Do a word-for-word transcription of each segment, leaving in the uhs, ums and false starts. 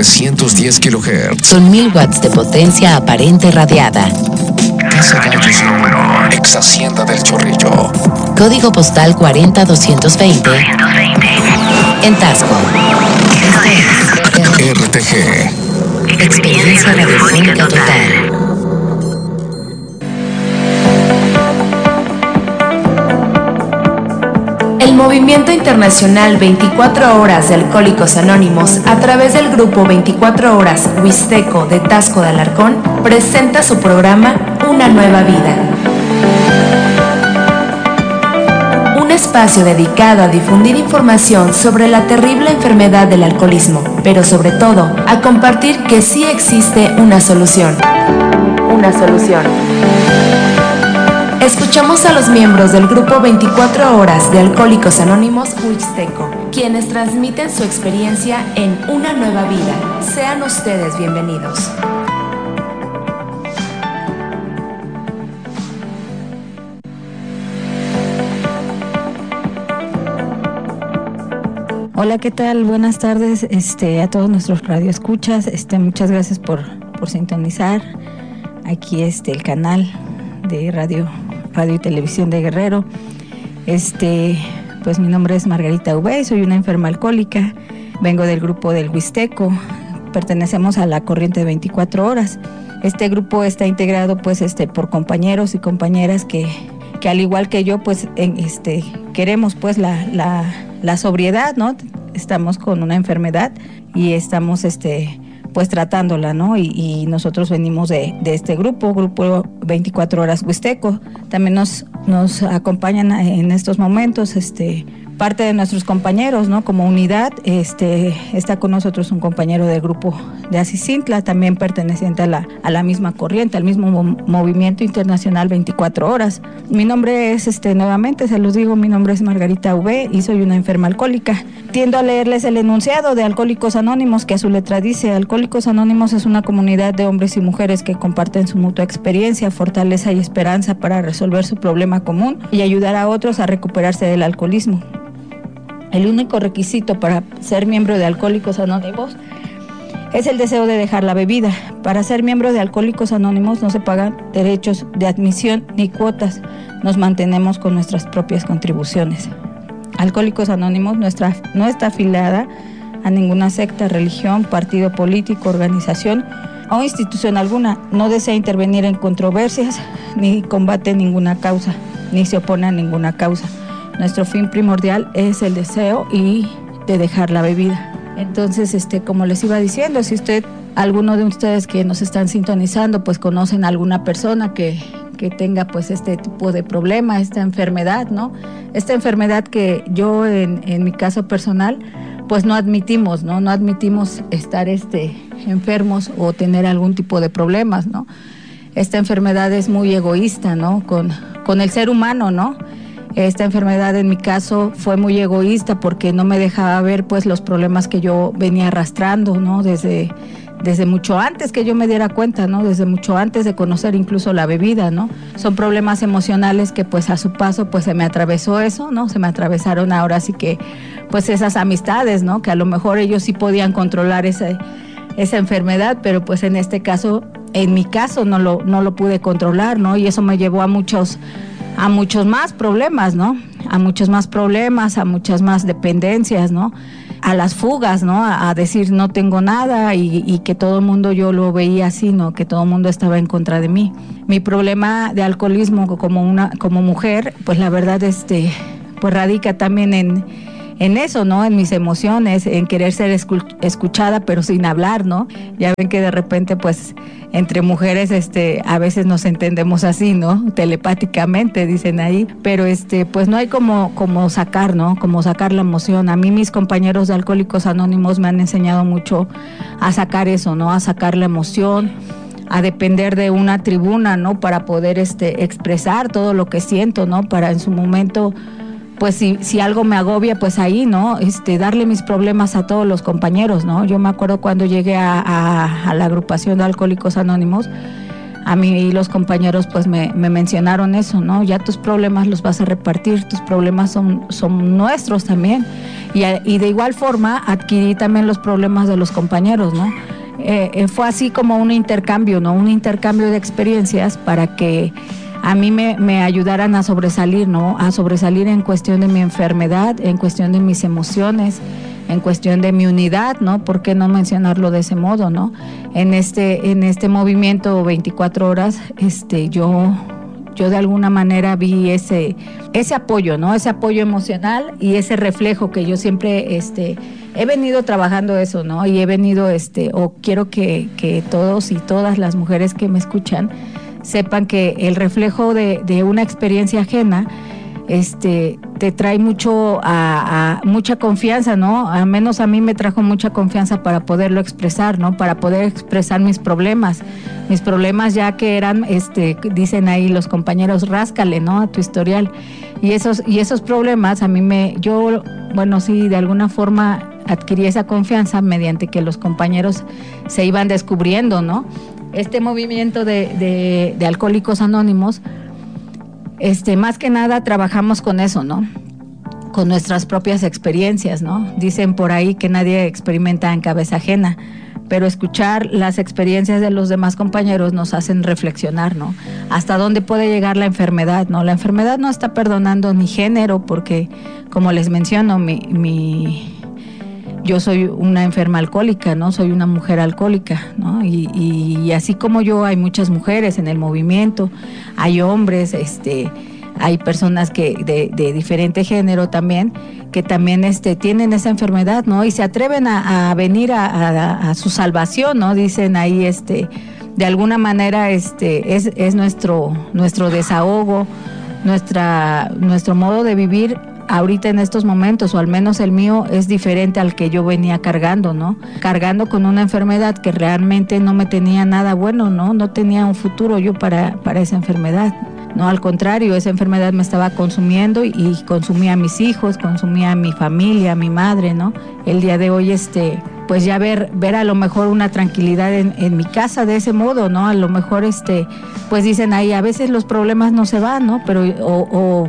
trescientos diez kilohertz. Con mil watts de potencia aparente radiada. Casa Gallos número. Ex Hacienda del Chorrillo. Código postal cuarenta doscientos veinte. En Tasco. R T G. Experiencia radiofónica total. El Movimiento Internacional veinticuatro Horas de Alcohólicos Anónimos, a través del grupo veinticuatro Horas Huisteco de Tasco de Alarcón, presenta su programa Una Nueva Vida. Un espacio dedicado a difundir información sobre la terrible enfermedad del alcoholismo, pero sobre todo a compartir que sí existe una solución. Una solución. Escuchamos a los miembros del grupo veinticuatro Horas de Alcohólicos Anónimos Huisteco, quienes transmiten su experiencia en Una Nueva Vida. Sean ustedes bienvenidos. Hola, ¿qué tal? Buenas tardes este, a todos nuestros radioescuchas. Este, muchas gracias por, por sintonizar aquí este, el canal de radio, radio y televisión de Guerrero. Este, pues mi nombre es Margarita Ubey, soy una enferma alcohólica, vengo del grupo del Huisteco, pertenecemos a la corriente de veinticuatro horas. Este grupo está integrado pues este, por compañeros y compañeras que, que al igual que yo pues en, este, queremos pues la, la, la sobriedad, ¿no? Estamos con una enfermedad y estamos este pues tratándola, ¿no? Y, y nosotros venimos de, de este grupo, grupo veinticuatro horas Huisteco. También nos, nos acompañan en estos momentos este, parte de nuestros compañeros, ¿no? Como unidad, este, está con nosotros un compañero del grupo de Acicintla, también perteneciente a la, a la misma corriente, al mismo mo- movimiento internacional veinticuatro horas. Mi nombre es, este, nuevamente, se los digo, mi nombre es Margarita V y soy una enferma alcohólica. Tiendo a leerles el enunciado de Alcohólicos Anónimos, que a su letra dice: Alcohólicos Anónimos es una comunidad de hombres y mujeres que comparten su mutua experiencia, fortaleza y esperanza para resolver su problema común y ayudar a otros a recuperarse del alcoholismo. El único requisito para ser miembro de Alcohólicos Anónimos es el deseo de dejar la bebida. Para ser miembro de Alcohólicos Anónimos no se pagan derechos de admisión ni cuotas. Nos mantenemos con nuestras propias contribuciones. Alcohólicos Anónimos no está, no está afiliada a ninguna secta, religión, partido político, organización o institución alguna. No desea intervenir en controversias, ni combate ninguna causa, ni se opone a ninguna causa. Nuestro fin primordial es el deseo y de dejar la bebida. Entonces, este, como les iba diciendo, si usted, alguno de ustedes que nos están sintonizando, pues conocen a alguna persona que, que tenga pues este tipo de problema, esta enfermedad, ¿no? Esta enfermedad que yo en, en mi caso personal, pues no admitimos, ¿no? No admitimos estar este, enfermos o tener algún tipo de problemas, ¿no? Esta enfermedad es muy egoísta, ¿no? Con, con el ser humano, ¿no? Esta enfermedad en mi caso fue muy egoísta porque no me dejaba ver pues los problemas que yo venía arrastrando, ¿no? Desde, desde mucho antes que yo me diera cuenta, ¿no? Desde mucho antes de conocer incluso la bebida, ¿no? Son problemas emocionales que pues a su paso pues se me atravesó eso, ¿no? Se me atravesaron ahora sí que pues esas amistades, ¿no? Que a lo mejor ellos sí podían controlar esa, esa enfermedad, pero pues en este caso, en mi caso no lo, no lo pude controlar, ¿no? Y eso me llevó a muchos a muchos más problemas, ¿no? A muchos más problemas, a muchas más dependencias, ¿no? A las fugas, ¿no? A, a decir no tengo nada y, y que todo el mundo yo lo veía así, ¿no? Que todo el mundo estaba en contra de mí. Mi problema de alcoholismo como una como mujer, pues la verdad este pues radica también en en eso, ¿no? En mis emociones, en querer ser escuchada, pero sin hablar, ¿no? Ya ven que de repente, pues, entre mujeres, este, a veces nos entendemos así, ¿no? Telepáticamente, dicen ahí, pero este, pues no hay como, como sacar, ¿no? Como sacar la emoción. A mí mis compañeros de Alcohólicos Anónimos me han enseñado mucho a sacar eso, ¿no? A sacar la emoción, a depender de una tribuna, ¿no? Para poder, este, expresar todo lo que siento, ¿no? Para en su momento, pues si, si algo me agobia, pues ahí, ¿no? Este, darle mis problemas a todos los compañeros, ¿no? Yo me acuerdo cuando llegué a, a, a la agrupación de Alcohólicos Anónimos, a mí y los compañeros pues me, me mencionaron eso, ¿no? Ya tus problemas los vas a repartir, tus problemas son, son nuestros también. Y, y de igual forma adquirí también los problemas de los compañeros, ¿no? Eh, eh, fue así como un intercambio, ¿no? Un intercambio de experiencias para que a mí me, me ayudaran a sobresalir, ¿no? A sobresalir en cuestión de mi enfermedad, en cuestión de mis emociones, en cuestión de mi unidad, ¿no? ¿Por qué no mencionarlo de ese modo, ¿no? En este, en este movimiento veinticuatro horas, este, yo, yo de alguna manera vi ese, ese apoyo, ¿no? Ese apoyo emocional y ese reflejo que yo siempre, este, he venido trabajando eso, ¿no? Y he venido, este, o quiero que, que todos y todas las mujeres que me escuchan sepan que el reflejo de, de una experiencia ajena, este, te trae mucho a, a mucha confianza, ¿no? Al menos a mí me trajo mucha confianza para poderlo expresar, ¿no? Para poder expresar mis problemas, mis problemas ya que eran, este, dicen ahí los compañeros, ráscale, ¿no? A tu historial. Y esos, y esos problemas a mí me, yo, bueno, sí, de alguna forma adquirí esa confianza mediante que los compañeros se iban descubriendo, ¿no? Este movimiento de, de, de Alcohólicos Anónimos, Este, más que nada trabajamos con eso, ¿no? Con nuestras propias experiencias, ¿no? Dicen por ahí que nadie experimenta en cabeza ajena, pero escuchar las experiencias de los demás compañeros nos hacen reflexionar, ¿no? Hasta dónde puede llegar la enfermedad, ¿no? La enfermedad no está perdonando ni género, porque, como les menciono, mi, mi yo soy una enferma alcohólica, ¿no? Soy una mujer alcohólica, ¿no? Y, y, y así como yo, hay muchas mujeres en el movimiento, hay hombres, este, hay personas que de, de diferente género también, que también este, tienen esa enfermedad, ¿no? Y se atreven a, a venir a, a, a su salvación, ¿no? Dicen ahí, este, de alguna manera, este, es, es nuestro, nuestro desahogo, nuestra, nuestro modo de vivir. Ahorita en estos momentos, o al menos el mío, es diferente al que yo venía cargando, ¿no? Cargando con una enfermedad que realmente no me tenía nada bueno, ¿no? No tenía un futuro yo para, para esa enfermedad, ¿no? Al contrario, esa enfermedad me estaba consumiendo y, y consumía a mis hijos, consumía a mi familia, a mi madre, ¿no? El día de hoy, este, pues ya ver, ver a lo mejor una tranquilidad en, en mi casa de ese modo, ¿no? A lo mejor, este, pues dicen ahí, a veces los problemas no se van, ¿no? Pero, o, o,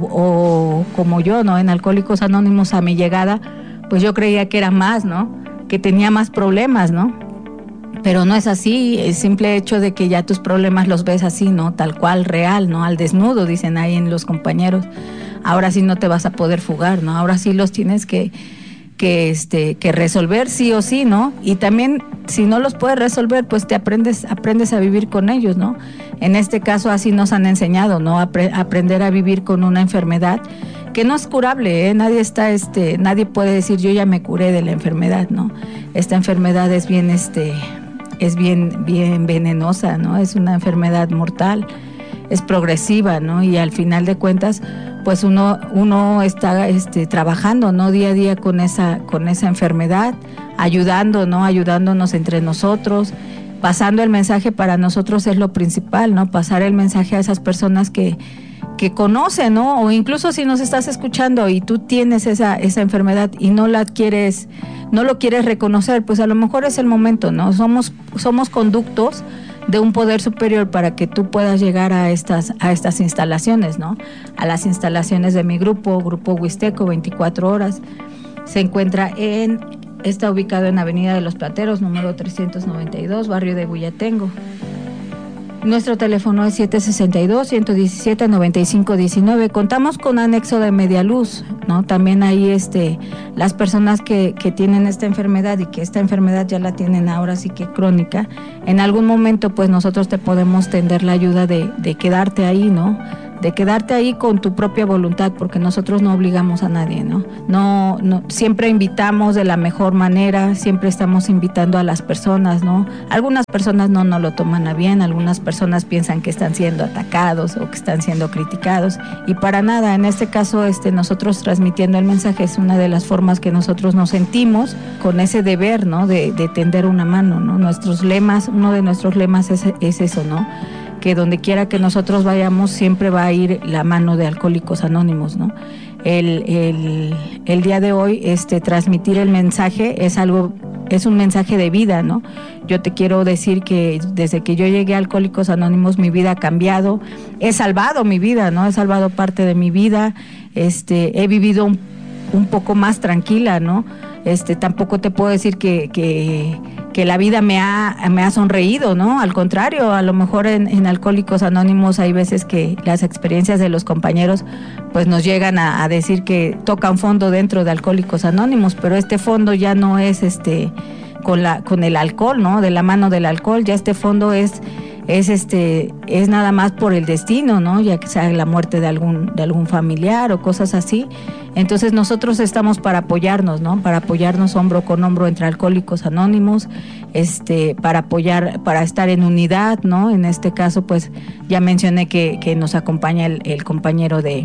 o como yo, ¿no? En Alcohólicos Anónimos a mi llegada, pues yo creía que era más, ¿no? Que tenía más problemas, ¿no? Pero no es así, el simple hecho de que ya tus problemas los ves así, ¿no? Tal cual, real, ¿no? Al desnudo, dicen ahí en los compañeros. Ahora sí no te vas a poder fugar, ¿no? Ahora sí los tienes que, que, este, que resolver sí o sí, ¿no? Y también, si no los puedes resolver, pues te aprendes, aprendes a vivir con ellos, ¿no? En este caso así nos han enseñado, ¿no? Apre- aprender a vivir con una enfermedad que no es curable, ¿eh? Nadie está, este, nadie puede decir yo ya me curé de la enfermedad, ¿no? Esta enfermedad es bien, este... es bien, bien venenosa, ¿no? Es una enfermedad mortal, es progresiva, ¿no? Y al final de cuentas, pues uno, uno está este, trabajando, ¿no? Día a día con esa, con esa enfermedad, ayudando, ¿no? Ayudándonos entre nosotros, pasando el mensaje. Para nosotros es lo principal, ¿no? Pasar el mensaje a esas personas que, que conocen, ¿no? O incluso si nos estás escuchando y tú tienes esa, esa enfermedad y no la quieres, no lo quieres reconocer, pues a lo mejor es el momento, ¿no? Somos, somos conductos de un poder superior para que tú puedas llegar a estas, a estas instalaciones, ¿no? A las instalaciones de mi grupo, Grupo Huisteco, veinticuatro horas. Se encuentra en, está ubicado en Avenida de los Plateros, número trescientos noventa y dos, barrio de Buyatengo. Nuestro teléfono es siete seis dos, uno uno siete, nueve cinco uno nueve. Contamos con anexo de Medialuz, ¿no? También ahí este, las personas que, que tienen esta enfermedad y que esta enfermedad ya la tienen ahora sí que crónica, en algún momento pues nosotros te podemos tender la ayuda de, de quedarte ahí, ¿no? De quedarte ahí con tu propia voluntad, porque nosotros no obligamos a nadie, ¿no? No, no, siempre invitamos de la mejor manera, siempre estamos invitando a las personas, ¿no? Algunas personas no, no lo toman a bien, algunas personas piensan que están siendo atacados o que están siendo criticados, y para nada. En este caso, este, nosotros transmitiendo el mensaje es una de las formas que nosotros nos sentimos con ese deber, ¿no? De, de tender una mano, ¿no? Nuestros lemas, uno de nuestros lemas es, es eso, ¿no? Que donde quiera que nosotros vayamos siempre va a ir la mano de Alcohólicos Anónimos, ¿no? El, el, el día de hoy este, transmitir el mensaje es algo es un mensaje de vida, ¿no? Yo te quiero decir que desde que yo llegué a Alcohólicos Anónimos mi vida ha cambiado, he salvado mi vida, ¿no? He salvado parte de mi vida, este, he vivido un, un poco más tranquila, ¿no? Este, tampoco te puedo decir que, que, que la vida me ha, me ha sonreído, ¿no? Al contrario, a lo mejor en, en Alcohólicos Anónimos hay veces que las experiencias de los compañeros pues nos llegan a, a decir que tocan fondo dentro de Alcohólicos Anónimos, pero este fondo ya no es este con la con el alcohol, ¿no? De la mano del alcohol, ya este fondo es es este es nada más por el destino, ¿no? Ya que sea la muerte de algún de algún familiar o cosas así. Entonces nosotros estamos para apoyarnos, ¿no? Para apoyarnos hombro con hombro entre Alcohólicos Anónimos, este, para apoyar, para estar en unidad, ¿no? En este caso, pues ya mencioné que, que nos acompaña el, el compañero de,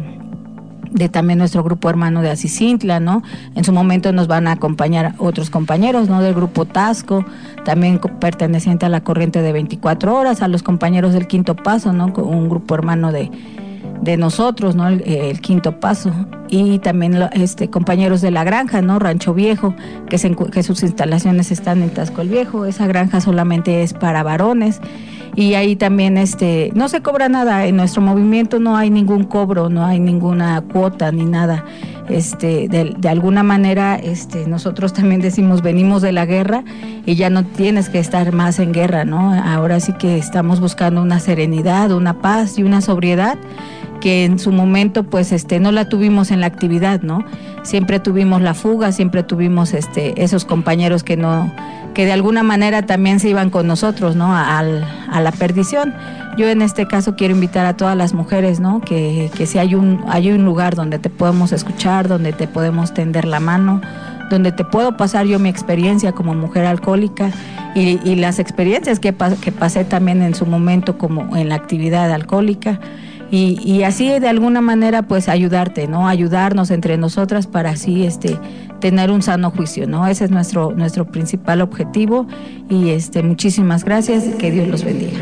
de también nuestro grupo hermano de Acicintla, ¿no? En su momento nos van a acompañar otros compañeros, ¿no? Del grupo Tasco, también perteneciente a la corriente de veinticuatro horas, a los compañeros del Quinto Paso, ¿no? Un grupo hermano de de nosotros, ¿no? El, el Quinto Paso, y también este compañeros de la granja, ¿no? Rancho Viejo, que, se, que sus instalaciones están en Tasco el Viejo. Esa granja solamente es para varones, y ahí también este no se cobra nada. En nuestro movimiento no hay ningún cobro, no hay ninguna cuota ni nada. Este, de, de alguna manera, este, nosotros también decimos, venimos de la guerra y ya no tienes que estar más en guerra, ¿no? Ahora sí que estamos buscando una serenidad, una paz y una sobriedad que en su momento pues este no la tuvimos en la actividad, ¿no? Siempre tuvimos la fuga, siempre tuvimos este esos compañeros que no que de alguna manera también se iban con nosotros, ¿no? A, a la perdición. Yo en este caso quiero invitar a todas las mujeres, ¿no? Que, que si hay un hay un lugar donde te podemos escuchar, donde te podemos tender la mano, donde te puedo pasar yo mi experiencia como mujer alcohólica y, y las experiencias que, que pasé también en su momento como en la actividad alcohólica. Y, y así de alguna manera pues ayudarte, ¿no? Ayudarnos entre nosotras para así este tener un sano juicio, ¿no? Ese es nuestro nuestro principal objetivo, y este muchísimas gracias, que Dios los bendiga.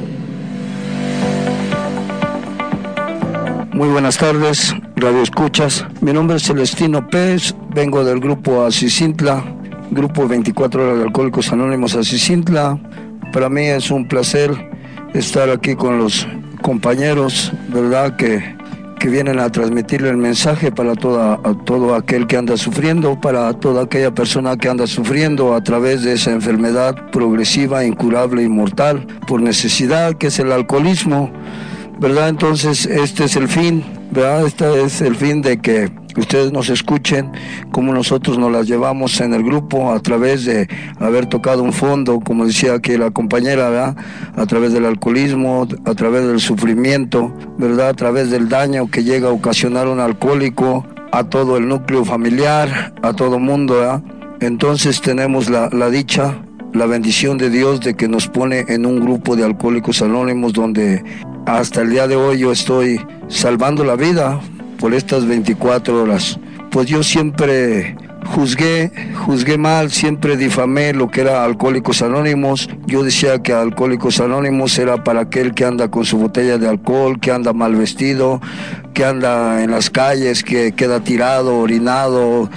Muy buenas tardes, Radio Escuchas. Mi nombre es Celestino Pérez, vengo del grupo Acicintla, grupo veinticuatro horas de Alcohólicos Anónimos Acicintla. Para mí es un placer estar aquí con los compañeros, ¿verdad? Que, que vienen a transmitirle el mensaje para toda, a todo aquel que anda sufriendo, para toda aquella persona que anda sufriendo a través de esa enfermedad progresiva, incurable y mortal, por necesidad, que es el alcoholismo, ¿verdad? Entonces este es el fin, ¿verdad? Este es el fin de que ustedes nos escuchen como nosotros nos las llevamos en el grupo, a través de haber tocado un fondo, como decía aquí la compañera, ¿verdad? A través del alcoholismo, a través del sufrimiento, ¿verdad? A través del daño que llega a ocasionar un alcohólico a todo el núcleo familiar, a todo mundo, ¿verdad? Entonces tenemos la, la dicha, la bendición de Dios de que nos pone en un grupo de Alcohólicos Anónimos donde hasta el día de hoy yo estoy salvando la vida por estas veinticuatro horas. Pues yo siempre juzgué, juzgué mal, siempre difamé lo que era Alcohólicos Anónimos. Yo decía que Alcohólicos Anónimos era para aquel que anda con su botella de alcohol, que anda mal vestido, que anda en las calles, que queda tirado, orinado,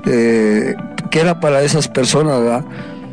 eh, que era para esas personas, ¿verdad?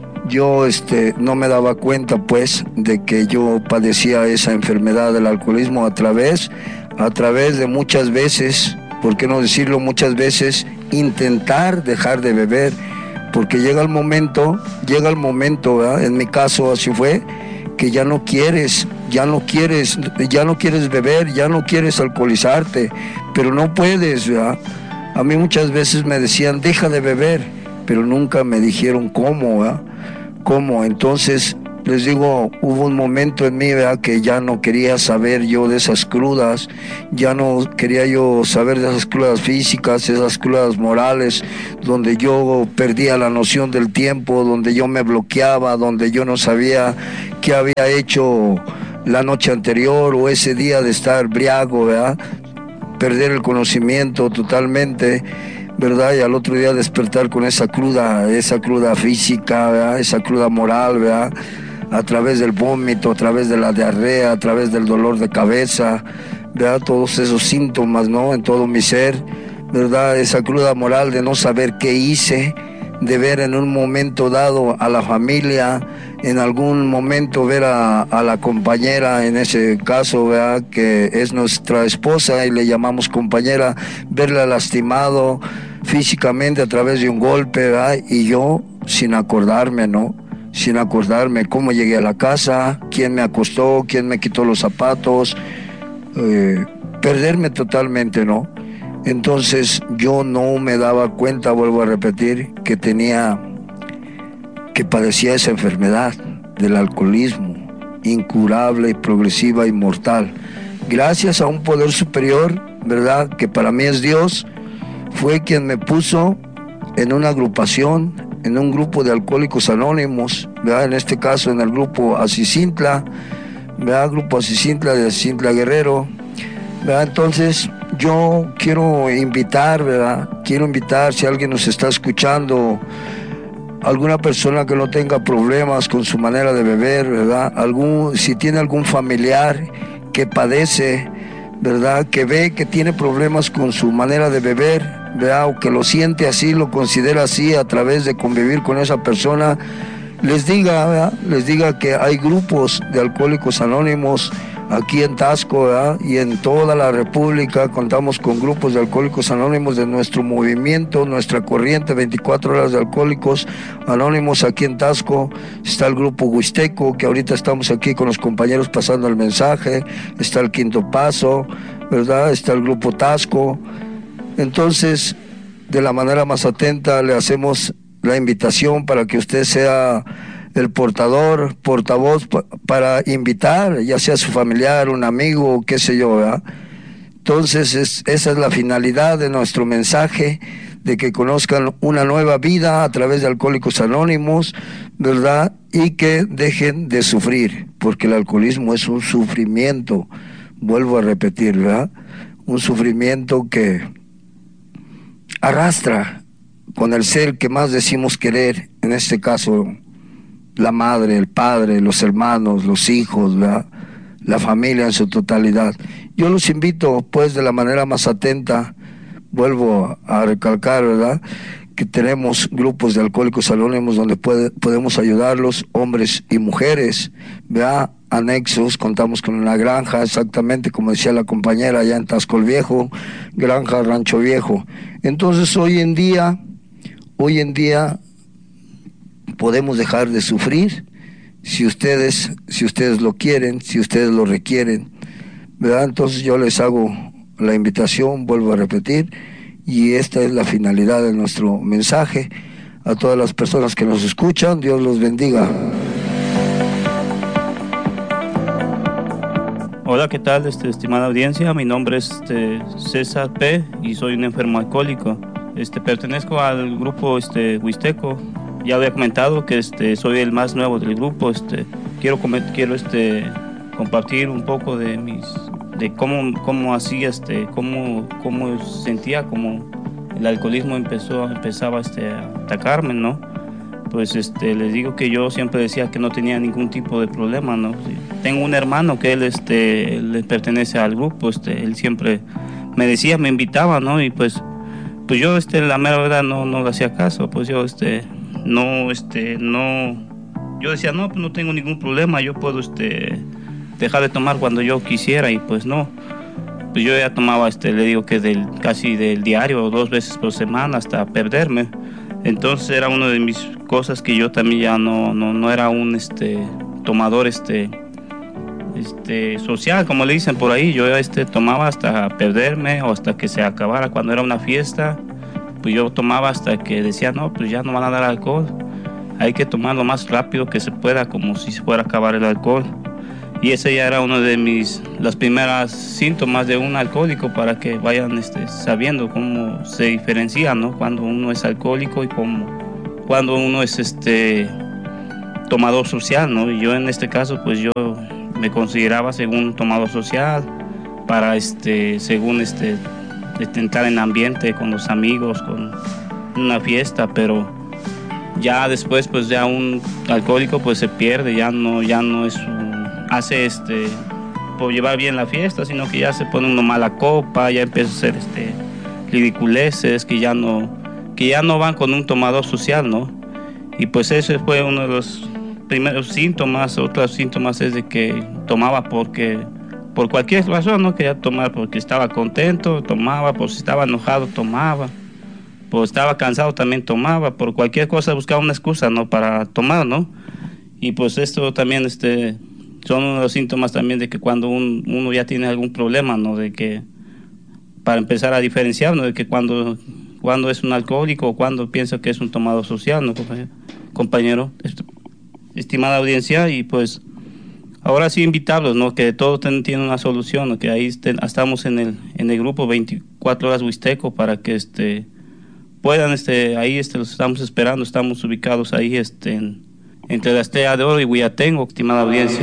Yo este, no me daba cuenta pues de que yo padecía esa enfermedad del alcoholismo a través, a través de muchas veces, ¿por qué no decirlo? Muchas veces intentar dejar de beber, porque llega el momento, llega el momento, ¿verdad? En mi caso así fue, que ya no quieres, ya no quieres, ya no quieres beber, ya no quieres alcoholizarte, pero no puedes, ¿verdad? A mí muchas veces me decían, deja de beber, pero nunca me dijeron cómo, ¿verdad? ¿Cómo? Entonces, les digo, hubo un momento en mí, ¿verdad?, que ya no quería saber yo de esas crudas, ya no quería yo saber de esas crudas físicas, esas crudas morales, donde yo perdía la noción del tiempo, donde yo me bloqueaba, donde yo no sabía qué había hecho la noche anterior o ese día de estar briago, ¿verdad?, perder el conocimiento totalmente, ¿verdad? Y al otro día despertar con esa cruda, esa cruda física, ¿verdad? Esa cruda moral, ¿verdad? A través del vómito, a través de la diarrea, a través del dolor de cabeza, ¿verdad? Todos esos síntomas, ¿no? En todo mi ser, ¿verdad? Esa cruda moral de no saber qué hice, de ver en un momento dado a la familia, en algún momento ver a, a la compañera, en ese caso, ¿verdad?, que es nuestra esposa y le llamamos compañera, verla lastimado físicamente a través de un golpe, ¿verdad?, y yo sin acordarme, ¿no? Sin acordarme cómo llegué a la casa, quién me acostó, quién me quitó los zapatos, eh, perderme totalmente, ¿no? Entonces yo no me daba cuenta, vuelvo a repetir, que tenía, que padecía esa enfermedad del alcoholismo, incurable, progresiva y mortal. Gracias a un poder superior, ¿verdad?, que para mí es Dios, fue quien me puso en una agrupación, en un grupo de alcohólicos anónimos, ¿verdad?, en este caso en el grupo Asicintla, ¿verdad?, grupo Asicintla de Asicintla Guerrero, ¿verdad? Entonces yo quiero invitar, ¿verdad?, quiero invitar, si alguien nos está escuchando, alguna persona que no tenga problemas con su manera de beber, ¿verdad?, algún, si tiene algún familiar que padece, ¿verdad?, que ve que tiene problemas con su manera de beber, ¿verdad?, o que lo siente así, lo considera así a través de convivir con esa persona, les diga, ¿verdad?, les diga que hay grupos de alcohólicos anónimos aquí en Taxco, ¿verdad?, y en toda la República. Contamos con grupos de alcohólicos anónimos de nuestro movimiento, nuestra corriente veinticuatro horas de alcohólicos anónimos aquí en Taxco. Está el grupo Huisteco, que ahorita estamos aquí con los compañeros pasando el mensaje. Está el Quinto Paso, ¿verdad?, está el grupo Taxco. Entonces, de la manera más atenta le hacemos la invitación para que usted sea el portador, portavoz pa- para invitar, ya sea su familiar, un amigo, qué sé yo, ¿verdad? Entonces es, esa es la finalidad de nuestro mensaje, de que conozcan una nueva vida a través de Alcohólicos Anónimos, ¿verdad?, y que dejen de sufrir, porque el alcoholismo es un sufrimiento, vuelvo a repetir, ¿verdad?, un sufrimiento que arrastra con el ser que más decimos querer, en este caso la madre, el padre, los hermanos, los hijos, ¿verdad?, la familia en su totalidad. Yo los invito, pues, de la manera más atenta, vuelvo a recalcar, ¿verdad?, que tenemos grupos de alcohólicos anónimos donde puede, podemos ayudarlos, hombres y mujeres, ¿verdad?, anexos. Contamos con una granja, exactamente como decía la compañera, allá en Taxco el Viejo, granja Rancho Viejo. Entonces hoy en día, hoy en día podemos dejar de sufrir si ustedes, si ustedes lo quieren, si ustedes lo requieren, ¿verdad? Entonces yo les hago la invitación, vuelvo a repetir, y esta es la finalidad de nuestro mensaje. A todas las personas que nos escuchan, Dios los bendiga. Hola, ¿qué tal, este, estimada audiencia? Mi nombre es este, César P. y soy un enfermo alcohólico. Este, pertenezco al grupo este, Huisteco. Ya había comentado que este, soy el más nuevo del grupo. Este, quiero quiero este, compartir un poco de mis de cómo cómo hacía este cómo cómo sentía cómo el alcoholismo empezó empezaba este, a atacarme, ¿no? Pues este les digo que yo siempre decía que no tenía ningún tipo de problema, ¿no? Tengo un hermano que él este él pertenece al grupo, este él siempre me decía, me invitaba, ¿no? Y pues pues yo este la mera verdad no no le hacía caso, pues yo este no este no yo decía, no, pues no tengo ningún problema, yo puedo este dejar de tomar cuando yo quisiera, y pues no, pues yo ya tomaba este le digo que del casi del diario, dos veces por semana, hasta perderme. Entonces era una de mis cosas que yo también ya no no no era un este tomador este este social, como le dicen por ahí. Yo este tomaba hasta perderme o hasta que se acabara. Cuando era una fiesta, pues yo tomaba hasta que decía, no, pues ya no van a dar alcohol, hay que tomar lo más rápido que se pueda, como si se fuera a acabar el alcohol. Y ese ya era uno de mis las primeras síntomas de un alcohólico, para que vayan este, sabiendo cómo se diferencia, ¿no?, cuando uno es alcohólico y cómo, cuando uno es este tomador social, ¿no? Y yo en este caso pues yo me consideraba según tomador social, para este según este estar en ambiente con los amigos, con una fiesta, pero ya después pues ya un alcohólico pues se pierde, ya no ya no es un hace este por llevar bien la fiesta, sino que ya se pone una mala copa, ya empieza a hacer este ridiculeces, que ya no que ya no van con un tomador social, ¿no? Y pues ese fue uno de los primeros síntomas. Otros síntomas es de que tomaba porque, por cualquier razón, no quería tomar, porque estaba contento, tomaba, por si estaba enojado, tomaba, por estaba cansado, también tomaba, por cualquier cosa buscaba una excusa, ¿no? Para tomar, ¿no? Y pues esto también, este, son uno de los síntomas también de que cuando un, uno ya tiene algún problema, ¿no? De que, para empezar a diferenciar, ¿no? De que cuando, cuando es un alcohólico o cuando piensa que es un tomador social, ¿no, compañero? compañero? Estimada audiencia, y pues ahora sí invitarlos, ¿no? Que todo ten, tiene una solución, ¿no? Que ahí estén, estamos en el en el grupo veinticuatro horas Huisteco para que este puedan este ahí este los estamos esperando. Estamos ubicados ahí este en, entre la Estrella de Oro y Huiatengo, estimada audiencia.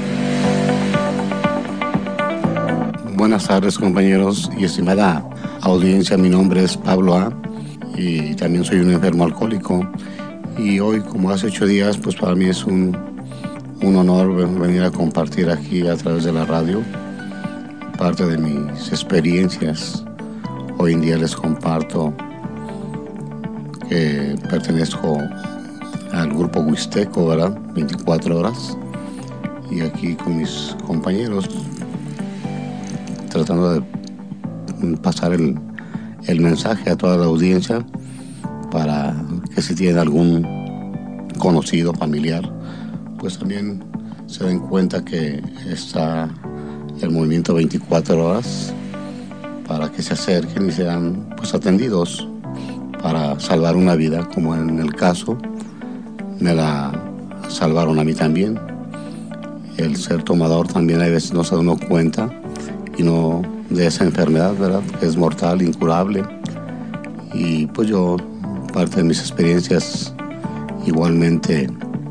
Buenas tardes, compañeros y estimada audiencia. Mi nombre es Pablo A. y también soy un enfermo alcohólico. Y hoy, como hace ocho días, pues para mí es un, un honor venir a compartir aquí a través de la radio parte de mis experiencias. Hoy en día les comparto que pertenezco al grupo Huisteco, ¿verdad? veinticuatro horas. Y aquí con mis compañeros, tratando de pasar el, el mensaje a toda la audiencia para que si tienen algún conocido, familiar, pues también se den cuenta que está el movimiento veinticuatro horas para que se acerquen y sean pues atendidos para salvar una vida, como en el caso me la salvaron a mí también. El ser tomador también a veces no se da uno cuenta y no de esa enfermedad, ¿verdad? Que es mortal, incurable. Y pues yo, parte de mis experiencias, igualmente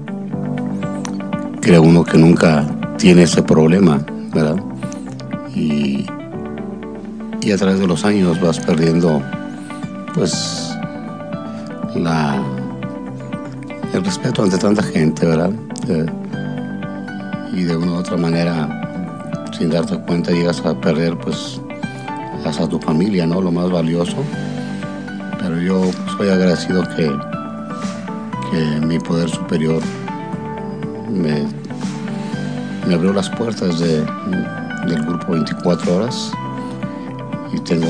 creo uno que nunca tiene ese problema, ¿verdad? Y, y a través de los años vas perdiendo pues la, el respeto ante tanta gente, ¿verdad? Eh, y de una u otra manera, sin darte cuenta, llegas a perder pues hasta tu familia, ¿no? Lo más valioso. Pero yo pues, soy agradecido que, que mi poder superior me, me abrió las puertas de, del grupo veinticuatro horas y tengo,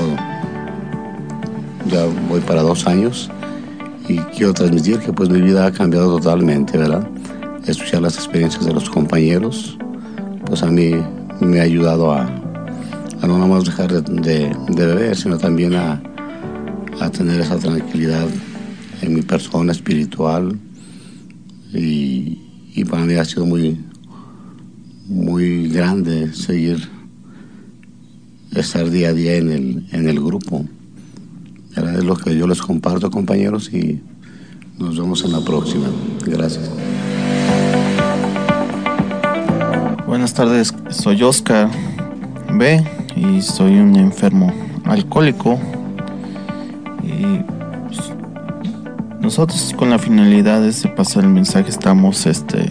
ya voy para dos años y quiero transmitir que pues mi vida ha cambiado totalmente, ¿verdad? Escuchar las experiencias de los compañeros, pues a mí me ha ayudado a, a no nada más dejar de, de, de beber, sino también a, a tener esa tranquilidad en mi persona espiritual. Y, y para mí ha sido muy, muy grande seguir, estar día a día en el, en el grupo. Es lo que yo les comparto, compañeros, y nos vemos en la próxima. Gracias. Buenas tardes, soy Oscar B. y soy un enfermo alcohólico. Y pues, nosotros con la finalidad de pasar el mensaje estamos, este,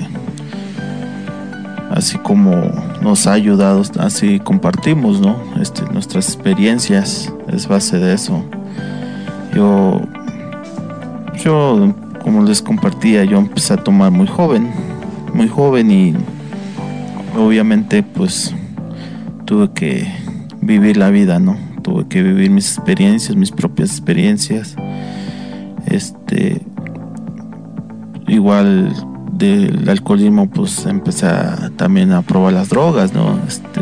así como nos ha ayudado, así compartimos, ¿no? Este, nuestras experiencias es base de eso. Yo, yo, como les compartía, yo empecé a tomar muy joven, muy joven y obviamente pues tuve que vivir la vida, ¿no? Tuve que vivir mis experiencias, mis propias experiencias. Este, igual del alcoholismo pues empecé a, también a probar las drogas, ¿no? Este,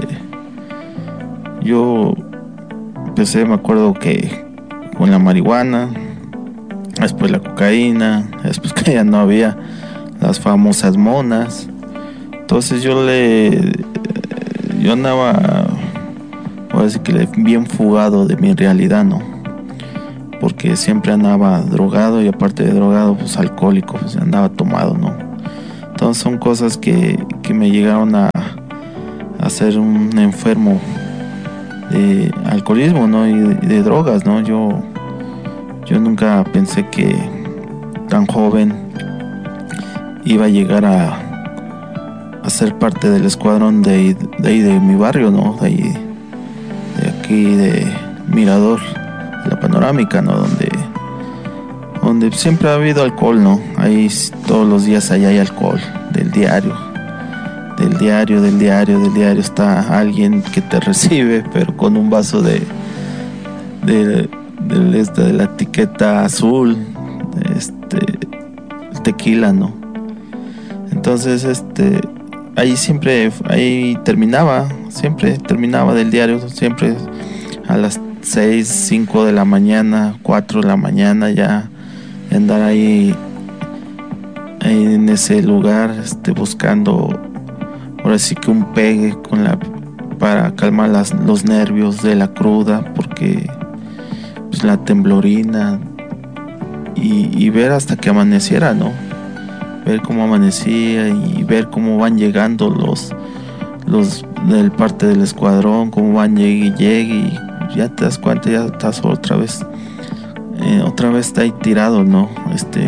yo empecé, me acuerdo que con la marihuana, después la cocaína, después que ya no había las famosas monas. Entonces yo le yo andaba, voy a decir que bien fugado de mi realidad, ¿no? Porque siempre andaba drogado y aparte de drogado, pues alcohólico, pues andaba tomado, ¿no? Entonces son cosas que, que me llegaron a, a ser un enfermo de alcoholismo, ¿no? Y de, de drogas, ¿no? Yo, yo nunca pensé que tan joven iba a llegar a, a ser parte del escuadrón de, de ahí de mi barrio, ¿no? De ahí, de aquí de Mirador, la Panorámica, ¿no? Donde donde siempre ha habido alcohol, ¿no? Ahí todos los días ahí hay alcohol, del diario, del diario, del diario, del diario está alguien que te recibe, pero con un vaso de, de, de, de, de la etiqueta azul, este, tequila, ¿no? Entonces, este, ahí siempre, ahí terminaba, siempre terminaba del diario, siempre a las seis, cinco de la mañana, cuatro de la mañana ya andar ahí, ahí en ese lugar, este, buscando ahora sí que un pegue con la, para calmar las, los nervios de la cruda, porque pues la temblorina y, y ver hasta que amaneciera, ¿no? Ver cómo amanecía y ver cómo van llegando los los del parte del escuadrón, cómo van llegue y llegue y ya te das cuenta, ya estás otra vez eh, otra vez está ahí tirado, ¿no? Este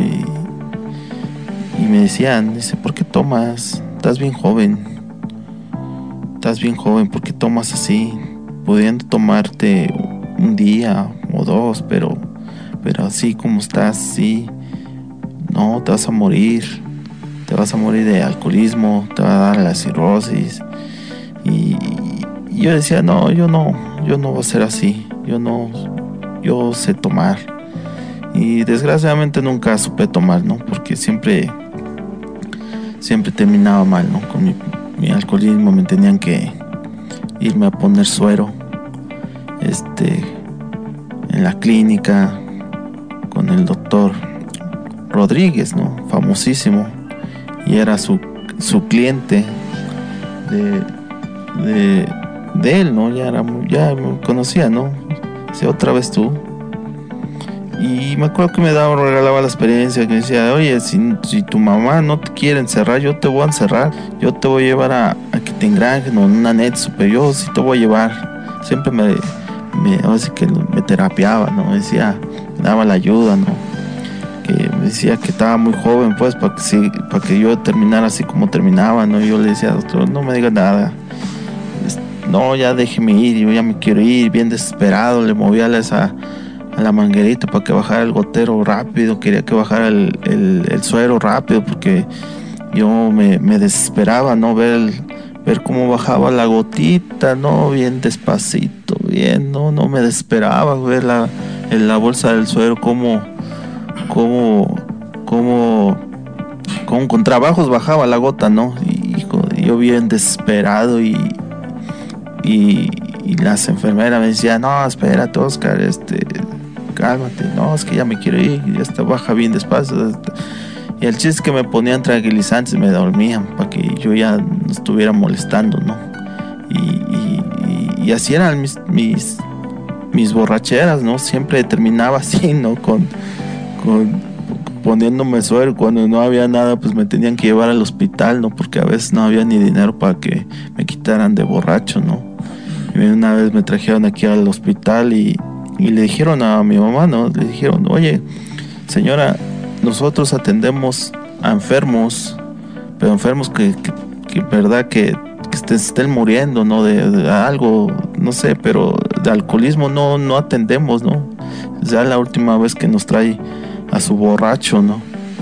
y me decían, dice, ¿por qué tomas? Estás bien joven, estás bien joven, ¿por qué tomas así? Pudiendo tomarte un día o dos, pero pero así como estás, sí, no, te vas a morir, te vas a morir de alcoholismo, te va a dar la cirrosis. Y, y yo decía, no, yo no, yo no voy a ser así, yo no, yo sé tomar. Y desgraciadamente nunca supe tomar, ¿no? Porque siempre, siempre terminaba mal, ¿no? Con mi, mi alcoholismo me tenían que irme a poner suero, este, en la clínica con el doctor Rodríguez, ¿no? Famosísimo, y era su, su cliente de, de, de él, ¿no? Ya era, ya me conocía, ¿no? Dice, otra vez tú. Y me acuerdo que me daba, regalaba la experiencia, que decía, oye, si, si tu mamá no te quiere encerrar, yo te voy a encerrar, yo te voy a llevar a, a que te engranjen, o en una net superior, sí te voy a llevar. Siempre me, me, así que me terapiaba, ¿no? Me decía, me daba la ayuda, ¿no? Que me decía que estaba muy joven, pues, para que, sí, para que yo terminara así como terminaba, ¿no? Y yo le decía, doctor, no me diga nada, no, ya déjeme ir, yo ya me quiero ir, bien desesperado, le movía a esa a la manguerita para que bajara el gotero rápido, quería que bajara el, el, el suero rápido, porque yo me, me desesperaba, ¿no? Ver, ver cómo bajaba la gotita, ¿no? Bien despacito, bien, no, no me desesperaba ver la, en la bolsa del suero, cómo, cómo, cómo, cómo con trabajos bajaba la gota, ¿no? Y, y yo bien desesperado y, y, y las enfermeras me decían, no, espérate, Oscar, este... cálmate, no, es que ya me quiero ir, ya está, baja bien despacio. Y el chiste es que me ponían tranquilizantes y me dormían para que yo ya no estuviera molestando, ¿no? Y, y, y, y así eran mis, mis, mis borracheras, ¿no? Siempre terminaba así, ¿no? Con, con poniéndome suero. Cuando no había nada, pues me tenían que llevar al hospital, ¿no? Porque a veces no había ni dinero para que me quitaran de borracho, ¿no? Y una vez me trajeron aquí al hospital y Y le dijeron a mi mamá, ¿no? Le dijeron, oye, señora, nosotros atendemos a enfermos, pero enfermos que, que, que verdad, que, que estén, estén muriendo, ¿no? De, de algo, no sé, pero de alcoholismo no, no atendemos, ¿no? Ya la última vez que nos trae a su borracho, ¿no?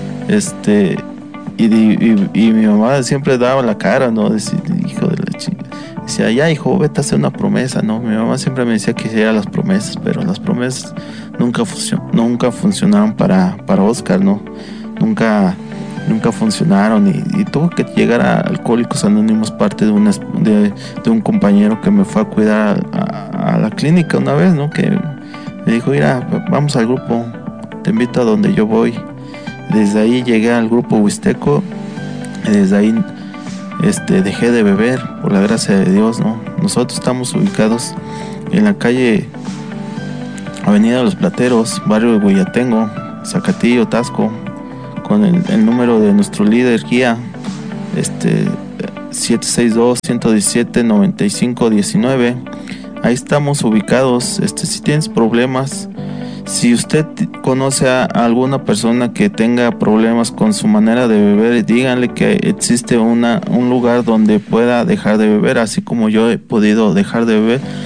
Este, y, y, y mi mamá siempre daba la cara, ¿no? Decía, hijo de la chica. Decía, ya hijo, vete a hacer una promesa, ¿no? Mi mamá siempre me decía que hiciera las promesas, pero las promesas nunca, func- nunca funcionaron para, para Oscar, ¿no? Nunca, nunca funcionaron y, y tuvo que llegar a Alcohólicos Anónimos, parte de, una, de, de un compañero que me fue a cuidar a, a la clínica una vez, ¿no? Que me dijo, mira, vamos al grupo, te invito a donde yo voy. Desde ahí llegué al grupo Huisteco y desde ahí Este, dejé de beber por la gracia de Dios, ¿no? Nosotros estamos ubicados en la calle Avenida de los Plateros, barrio de Guayatengo, Zacatillo, Tasco, con el, el número de nuestro líder guía, este, siete seis dos, uno uno siete, nueve cinco uno nueve. Ahí estamos ubicados. Este, si tienes problemas, si usted conoce a alguna persona que tenga problemas con su manera de beber, díganle que existe una, un lugar donde pueda dejar de beber, así como yo he podido dejar de beber.